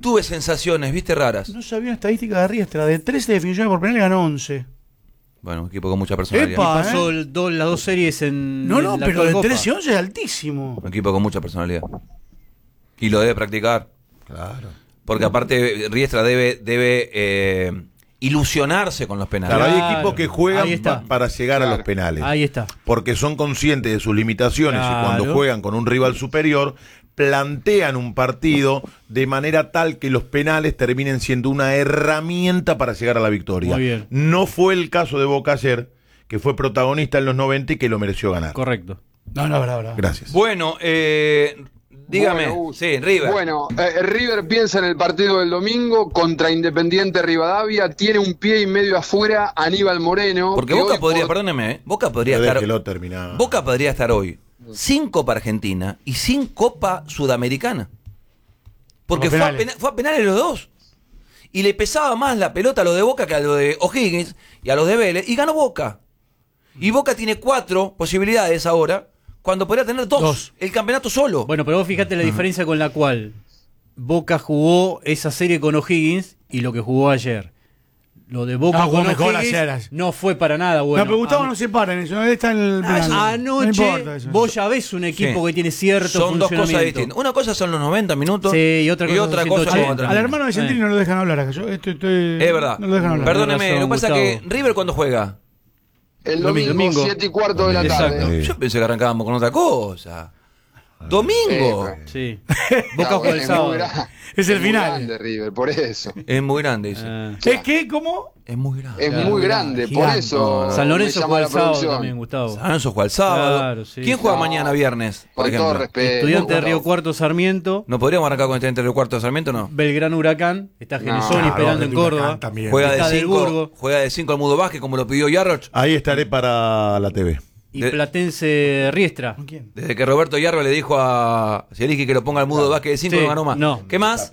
tuve sensaciones, viste, raras. No sabía una estadística de Riestra. De 13 definiciones por penal ganó 11. Bueno, un equipo con mucha personalidad. Epa, Y pasó las dos series en No, en la pero actual de Copa. 13 y 11 es altísimo. Un equipo con mucha personalidad. Y lo debe practicar. Claro. Porque aparte Riestra debe ilusionarse con los penales. Claro, hay Claro. equipos que juegan Ahí está. para llegar a los penales. Ahí está. Porque son conscientes de sus limitaciones Claro. y cuando juegan con un rival superior, plantean un partido de manera tal que los penales terminen siendo una herramienta para llegar a la victoria. Muy bien. No fue el caso de Boca ayer, que fue protagonista en los 90 y que lo mereció ganar. Correcto. No, verdad. Gracias. Bueno, dígame. Bueno, Sí, River. Bueno, River piensa en el partido del domingo contra Independiente Rivadavia. Tiene un pie y medio afuera Aníbal Moreno. Porque que Boca hoy podría, por- perdóneme, Boca podría Pero estar. déjelo terminar. Boca podría estar hoy sin Copa Argentina y sin Copa Sudamericana. Porque Los fue penales. fue a penales los dos. Y le pesaba más la pelota a lo de Boca que a lo de O'Higgins y a los de Vélez. Y ganó Boca. Y Boca tiene 4 posibilidades ahora, cuando podría tener 2. El campeonato solo. Bueno, pero vos fíjate la diferencia con la cual Boca jugó esa serie con O'Higgins y lo que jugó ayer. Lo de Boca jugó con mejor O'Higgins ayer. no fue para nada bueno. no, pero Gustavo A- no se para en eso. No está en el penal. Anoche No importa eso. vos ya ves un equipo Sí. que tiene cierto Son dos funcionamiento. cosas distintas. Una cosa son los 90 minutos Sí, y otra cosa son cosa 180. son otras. Al hermano de Centrini no lo dejan hablar acá. Yo estoy Es verdad. No lo dejan hablar. Perdóneme, Tenés lo que pasa es razón, que Gustavo. River cuando juega. El Domingo. domingo, 7:15 de la Exacto. tarde. Yo pensé que arrancábamos con otra cosa. Domingo. Sí. No, Boca juega el es sábado. muy gra- Es el muy final. grande River, por eso. Es muy grande, dice. Ah. ¿Es que? ¿Cómo? Es muy grande. Es muy grande, por gigante. eso. San Lorenzo me llama juega la el sábado producción. también, Gustavo. San Lorenzo juega el sábado. Claro, sí. ¿Quién juega No, mañana viernes, por Con todo ejemplo? respeto. Estudiante de no, Río Cuarto Sarmiento. ¿No podríamos arrancar con Estudiante de Río Cuarto de Sarmiento no? Belgrano Huracán. Está Genesoni Claro, esperando en Córdoba. Huracán también. Juega Está de del 5 Burgo. juega de 5 al Mudo Vázquez como lo pidió Yarroch. Ahí estaré para la TV. Y De- Platense Riestra. ¿Con quién? Desde que Roberto Yarro le dijo a Zielinski que lo ponga al Mudo Vázquez de 5 Sí, no ganó más. no. ¿Qué más?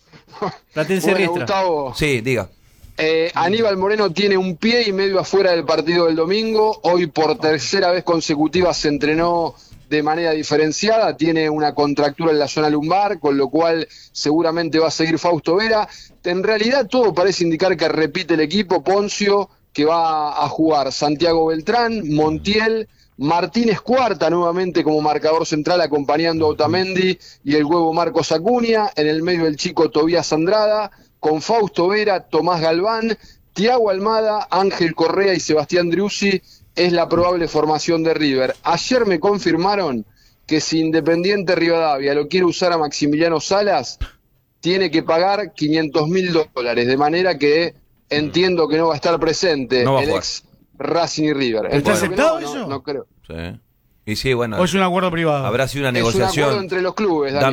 Platense Bueno, Riestra. Gustavo, Sí, diga. Aníbal Moreno tiene un pie y medio afuera del partido del domingo. Hoy por tercera vez consecutiva se entrenó de manera diferenciada. Tiene una contractura en la zona lumbar, con lo cual seguramente va a seguir Fausto Vera. En realidad todo parece indicar que repite el equipo. Poncio, que va a jugar Santiago Beltrán, Montiel, Martínez Cuarta nuevamente como marcador central acompañando a Otamendi y el huevo Marcos Acuña, en el medio el chico Tobías Andrada, con Fausto Vera, Tomás Galván, Thiago Almada, Ángel Correa y Sebastián Driussi es la probable formación de River. Ayer me confirmaron que si Independiente Rivadavia lo quiere usar a Maximiliano Salas, tiene que pagar $500.000, de manera que entiendo que no va a estar presente No va a el jugar. ex Racing y River. ¿Está Entiendo que aceptado no, eso? No creo. Sí. Y sí, bueno. ¿O es un acuerdo privado? Habrá sido una Es un acuerdo negociación. entre los clubes, Dani.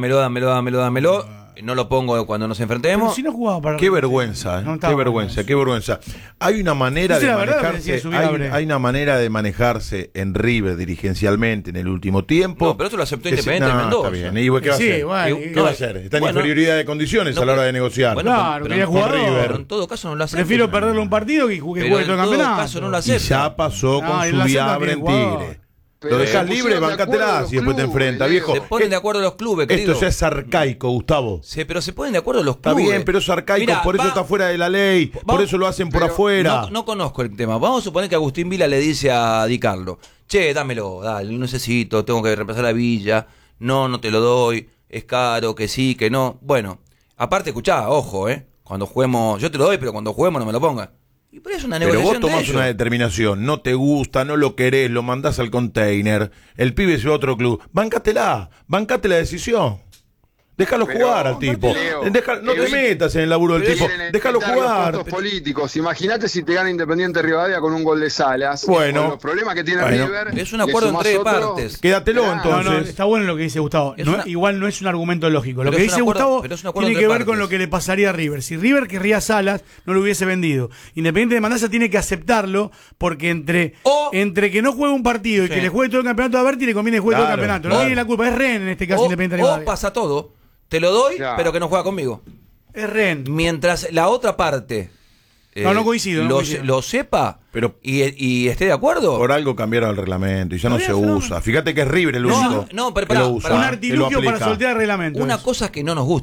Dámelo. No lo pongo cuando nos Pero enfrentemos. si no jugaba para... Qué vergüenza, No qué estaba vergüenza, bueno. qué vergüenza. Hay una manera Dice de la verdad lo que manejarse, decía Subiabre. hay una manera de manejarse en River dirigencialmente en el último tiempo. No, pero esto lo aceptó que Independiente de Mendoza. Está bien. ¿Y qué va a Sí, hacer? bueno, ¿Qué y- va a hacer? Está en Bueno, inferioridad de condiciones no, a la hora pero- de negociar. Bueno, Claro, quería jugar con River. Pero en todo caso no lo acepta. Prefiero perderle un partido que juegue Pero todo el en todo campeonato. caso no lo Y acepta. ya pasó No, con y su lo acepta Viabre en que es jugador. Tigre. Pero Lo dejas se libre, pusieron de acuerdo bancátela los y después te clubes, enfrenta, Diego. viejo. Se ponen de acuerdo los clubes, querido. Esto ya es arcaico, Gustavo. Sí, pero se ponen de acuerdo los Está clubes. bien, pero es arcaico, Mirá, por eso va- está fuera de la ley, por vamos- eso lo hacen por pero afuera. No conozco el tema. Vamos a suponer que Agustín Vila le dice a Di Carlo: che, dámelo, dale, lo necesito, tengo que reemplazar la Villa. No te lo doy, es caro, que sí, que no. Bueno, aparte, escuchá, ojo, cuando juguemos, yo te lo doy, pero cuando juguemos no me lo pongas. Y por eso es una Pero negociación vos de tomás ellos. una determinación, no te gusta, no lo querés, lo mandás al container, el pibe se va a otro club, bancate la decisión. Déjalo Pero, jugar al tipo. Leo, No te evit- metas en el laburo del tipo. Quieren Déjalo evitar los jugar. costos políticos. Imagínate si te gana Independiente Rivadavia con un gol de Salas. Bueno. Con los problemas que tiene Bueno. River. Es un le acuerdo sumás entre otro. partes. Quédatelo Claro. entonces. No, está bueno lo que dice Gustavo. Es No, una- igual no es un argumento lógico. Lo Pero que es un dice acuerdo- Gustavo pero es un acuerdo tiene que entre ver con partes. lo que le pasaría a River. Si River querría Salas, no lo hubiese vendido. Independiente de Mendoza tiene que aceptarlo porque entre que no juegue un partido y Sí. que le juegue todo el campeonato a Berti le conviene que juegue todo el Claro, campeonato. No claro. tiene la culpa. Es Ren en este caso Independiente de O Rivadavia. pasa todo, te lo doy, Claro. pero que no juega conmigo. Es Ren. Mientras la otra parte No coincido, no coincido. lo sepa Pero- y esté de acuerdo. Por algo cambiaron el reglamento y ya no Está se bien, usa. Fíjate que es River el No, único no, pero que pará, lo usa. pará. Un Ah, artilugio que lo para aplica. soltear el reglamento. Una es. cosa es que no nos gusta